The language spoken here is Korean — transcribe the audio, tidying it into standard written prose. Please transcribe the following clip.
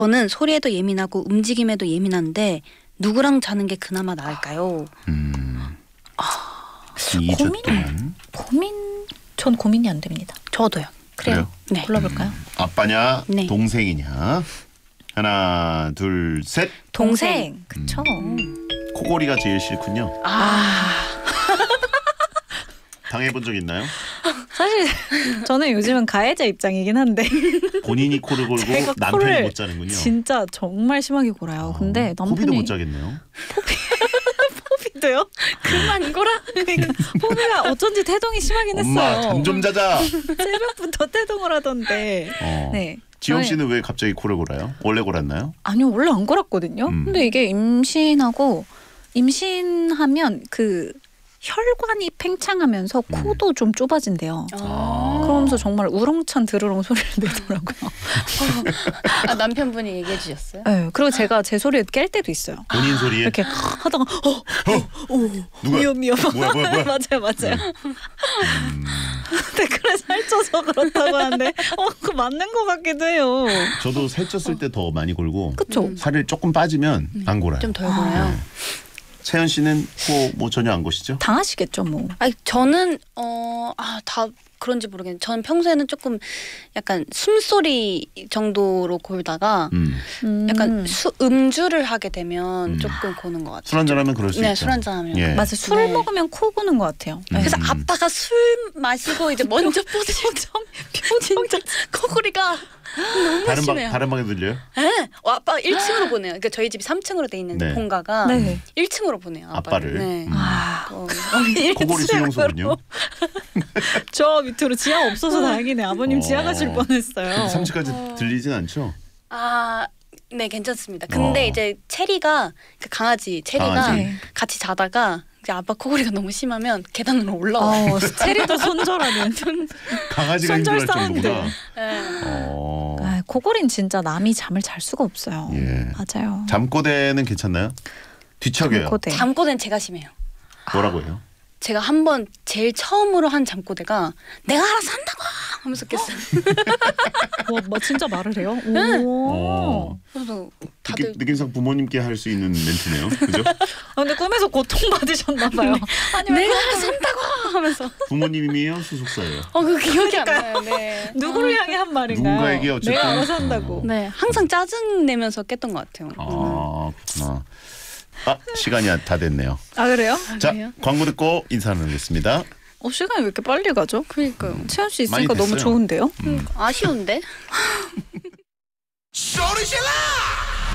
저는 소리에도 예민하고 움직임에도 예민한데 누구랑 자는 게 그나마 나을까요? 2주 동안. 전 고민이 안 됩니다. 저도요. 그래요? 네. 골라볼까요? 아빠냐 네. 동생이냐. 하나 둘 셋. 동생. 그쵸. 코골이가 제일 싫군요. 당해본 적 있나요? 사실 저는 요즘은 가해자 입장이긴 한데 본인이 코를 골고 제가 남편이 코를 못 자는군요. 진짜 정말 심하게 골아요. 근데 포비도 남편이 못 자겠네요. 포비도요? 그만 골아. 그러니까 포비가 어쩐지 태동이 심하긴 엄마 했어요. 잠 좀 자자. 새벽부터 태동을 하던데. 네. 지영 씨는 왜 갑자기 코를 골아요? 원래 골았나요? 아니요, 원래 안 골았거든요. 근데 이게 임신하면 그 혈관이 팽창하면서 코도 좀 좁아진대요. 그러면서 정말 우렁찬 드르렁 소리를 내더라고요. 남편분이 얘기해 주셨어요? 네, 그리고 제가 제 소리를 깰 때도 있어요. 본인 소리에? 이렇게 하다가 누가? 미워. 뭐야? 맞아요. 댓글에 살쪄서 그렇다고 하는데 그거 맞는 것 같기도 해요. 저도 살쪘을 때 더 많이 골고 그쵸? 살이 조금 빠지면 안 골아요. 좀 덜 골아요. 네. 채연 씨는 코 뭐 전혀 안 고시죠? 당하시겠죠 뭐. 아니 저는 다 그런지 모르겠는데 저는 평소에는 조금 약간 숨소리 정도로 골다가 약간 음주를 하게 되면 조금 고는 것 같아요. 술 한잔하면 그럴 수 있죠. 네, 술 한잔하면. 예. 맞아, 술을 네. 먹으면 코 고는 것 같아요. 그래서 아빠가 술 마시고 이제 먼저 표정 진짜 코골이가 너무 심해요. 다른 방에 들려요? 네. 아빠 1층으로 보내요. 그러니까 저희 집이 3층으로 돼 있는데 네. 본가가 네. 1층으로 보내요. 아빠를. 네. 코골이 수용소군요. 저 밑으로 지하 없어서 다행이네. 아버님 지하 가실 뻔했어요. 3층까지 들리진 않죠? 네, 괜찮습니다. 근데 이제 체리가 그 강아지 체리가 강아지. 같이 자다가 이제 아빠 코골이가 너무 심하면 계단으로 올라와요. 체리도 손절하는. 강아지가 손절 힘들할 사운드. 정도구나. 네. 코골이는 진짜 남이 잠을 잘 수가 없어요. 예. 맞아요. 잠꼬대는 괜찮나요? 뒤척여요. 잠꼬대. 잠꼬대는 제가 심해요. 뭐라고 해요? 제가 한번 제일 처음으로 한 잠꼬대가 내가 알아서 한다고 하면서 깼어요. 와, 진짜 말을 해요? 오. 그래서 다들 느낌상 부모님께 할 수 있는 멘트네요. 그죠? 근데 꿈에서 고통받으셨나 봐요. 아니, 내가 알아서 한다고 하면서 부모님이에요? 소속사예요? 그 기억이 안 나요. 네. 누구를 향해 한 말인가요? 누군가에게 어쨌든 내가 알아서 한다고. 네, 항상 짜증 내면서 깼던 것 같아요. 그렇구나. 시간이 다 됐네요. 그래요? 자, 그래요? 광고 듣고 인사 나누겠습니다. 시간이 왜 이렇게 빨리 가죠? 그러니까요. 채연 씨 있으니까 많이 너무 됐어요. 좋은데요? 아쉬운데? 소리 질러!